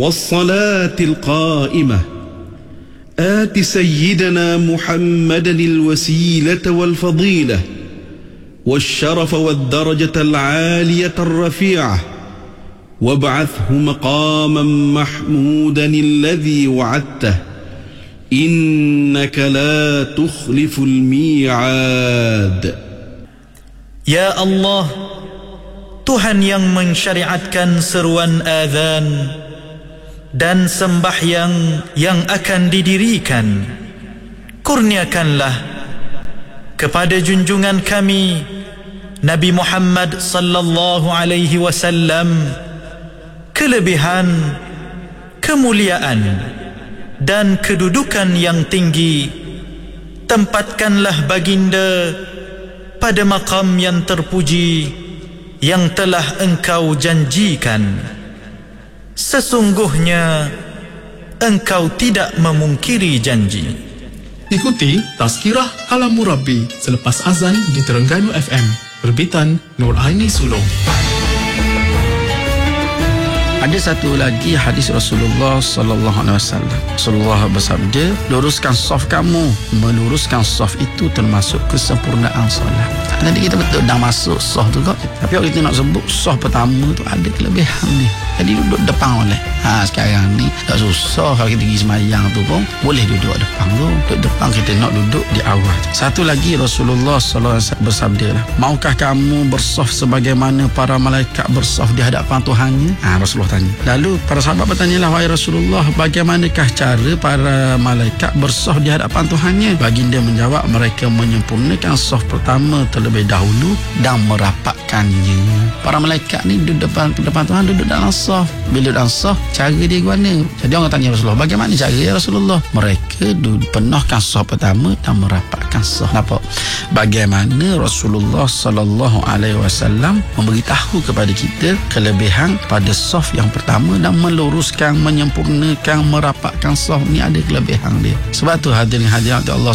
والصلاة القائمة آت سيدنا محمدا الوسيلة والفضيلة والشرف والدرجة العالية الرفيعة وابعثه مقاما محمودا الذي وعدته إنك لا تخلف الميعاد. Ya Allah, Tuhan yang mensyariatkan seruan azan dan sembahyang yang akan didirikan, kurniakanlah kepada junjungan kami Nabi Muhammad sallallahu alaihi wasallam kelebihan, kemuliaan dan kedudukan yang tinggi. Tempatkanlah baginda pada maqam yang terpuji yang telah engkau janjikan. Sesungguhnya engkau tidak memungkiri janji. Ikuti Tazkirah Al-Murabbi selepas azan di Terengganu FM. Perbitan Nur Aini Sulong. Ada satu lagi hadis Rasulullah sallallahu alaihi wasallam. Rasulullah bersabda, luruskan saf kamu. Meluruskan saf itu termasuk kesempurnaan solat. Nanti kita betul dah masuk saf tu kok. Tapi kalau kita nak sebut saf pertama tu ada kelebihan ni. Jadi duduk depan boleh. Sekarang ni tak susah kalau kita pergi semayang tu pun boleh duduk depan tu. Duduk depan kita nak duduk di awal. Satu lagi Rasulullah sallallahu alaihi wasallam bersabda lah, maukah kamu bersaf sebagaimana para malaikat bersaf di hadapan Tuhannya? Rasulullah tanya. Lalu para sahabat bertanyalah, wahai Rasulullah, bagaimanakah cara para malaikat bersaf di hadapan Tuhannya? Baginda menjawab, mereka menyempurnakan saf pertama terlebih dahulu dan merapatkannya. Para malaikat ni duduk depan Tuhan, duduk dalam saf. Bila dalam saf, cara dia gimana? Jadi orang tanya Rasulullah, bagaimana cara ya Rasulullah? Mereka penuhkan saf pertama dan merapatkan saf. Nampak? Bagaimana Rasulullah sallallahu alaihi wasallam memberitahu kepada kita kelebihan pada saf yang pertama dan meluruskan, menyempurnakan, merapatkan saf ni ada kelebihan dia. Sebab tu hadirin hadirat Allah